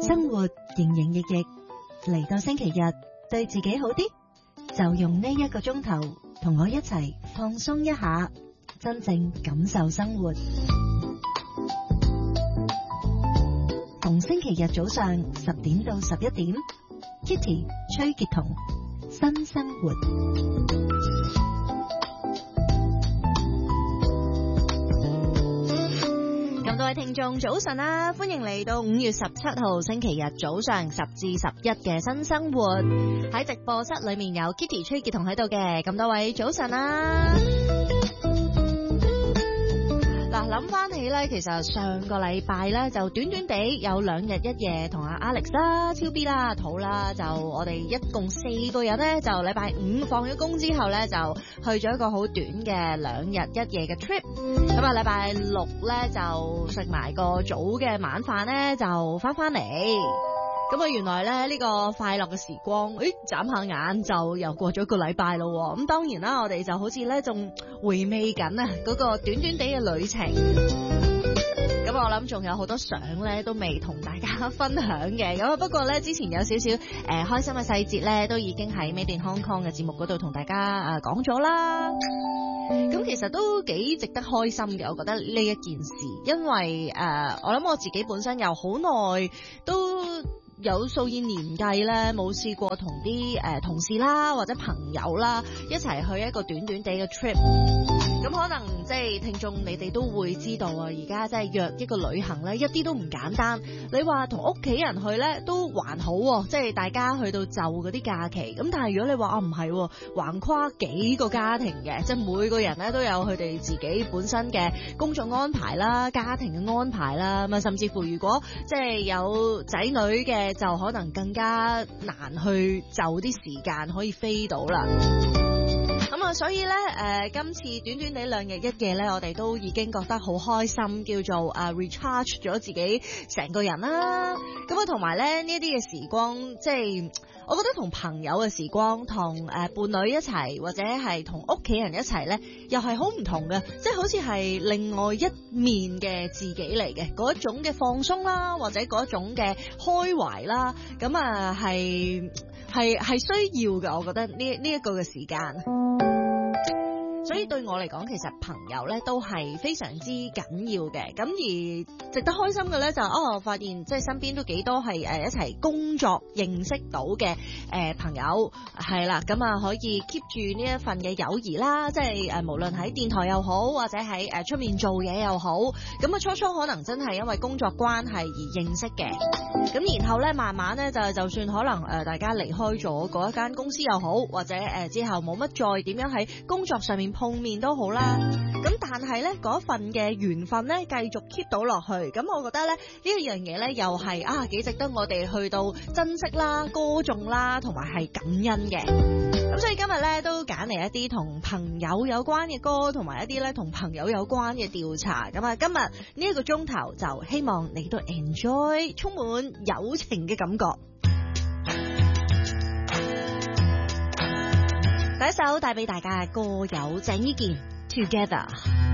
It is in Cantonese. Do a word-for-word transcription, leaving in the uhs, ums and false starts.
生活營營役役，嚟到星期日對自己好啲，就用呢一個鐘頭同我一齊放鬆一下，真正感受生活。逢星期日早上十點到十一點 Kitty 崔潔彤新生活。咁多位聽眾早晨啦，歡迎嚟到五月十七號星期日早上十至十一嘅新生活。喺直播室裏面有 Kitty 崔潔彤喺度嘅，咁多位早晨啦。嗱，諗翻起咧，其實上個禮拜咧就短短地有兩日一夜同阿 Alex 啦、超 B 啦、土啦，就我哋一共四個人咧，就禮拜五放咗工之後咧，就去咗一個好短嘅兩日一夜嘅 trip。咁啊，禮拜六咧就食埋個早嘅晚飯咧，就翻翻嚟。咁啊，原來咧呢個快樂嘅時光，誒，眨下眼就又過咗一個禮拜咯。咁當然啦，我哋就好似咧仲回味緊啊嗰個短短地嘅旅程。咁我諗仲有好多相咧都未同大家分享嘅。咁啊，不過咧之前有少少誒開心嘅細節咧，都已經喺 Made in Hong Kong 嘅節目嗰度同大家誒講咗啦。咁其實都幾值得開心嘅，我覺得呢一件事，因為誒、呃、我諗我自己本身又好耐都有數以年計咧，冇試過同啲誒同事啦或者朋友啦一齊去一個短短地嘅 trip。咁可能即係聽眾你哋都會知道啊，而家即係約一個旅行咧，一啲都唔簡單。你話同屋企人去咧都還好，即係大家去到就嗰啲假期。咁但係如果你話啊唔係，橫跨幾個家庭嘅，即係每個人咧都有佢哋自己本身嘅工作安排啦、家庭嘅安排啦，咁啊甚至乎如果即係有仔女嘅，就可能更加難去就啲時間可以飛到啦。咁啊，所以咧，誒、呃，今次短短地兩日一夜咧，我哋都已經覺得好開心，叫做啊 recharge 咗自己成個人啦。咁啊，同埋咧呢一啲嘅時光，即係我覺得同朋友嘅時光，同誒、呃、伴侶一齊，或者係同屋企人一齊咧，又係好唔同嘅，即係好似係另外一面嘅自己嚟嘅，嗰一種嘅放鬆啦，或者嗰一種嘅開懷啦，咁啊係係係需要嘅，我覺得呢呢一個嘅時間。所以對我嚟講，其實朋友咧都係非常之緊要嘅。咁而值得開心嘅咧就哦，發現即係身邊都幾多係誒一齊工作認識到嘅誒朋友係啦。咁啊可以 keep 住呢一份嘅友誼啦，即係誒無論喺電台又好，或者喺誒出面做嘢又好。咁啊初初可能真係因為工作關係而認識嘅。咁然後咧慢慢咧就就算可能誒大家離開咗嗰一間公司又好，或者誒之後冇乜再點樣喺工作上面碰面都好啦，咁但係咧嗰份嘅緣分咧繼續 keep 到落去，咁我覺得咧呢一樣嘢咧又係啊幾值得我哋去到珍惜啦、歌頌啦，同埋係感恩嘅。咁所以今日咧都揀嚟一啲同朋友有關嘅歌，同埋一啲咧同朋友有關嘅調查。咁啊今日呢一個鐘頭就希望你都 enjoy 充滿友情嘅感覺。第一首帶俾大家嘅歌有鄭伊健 Together。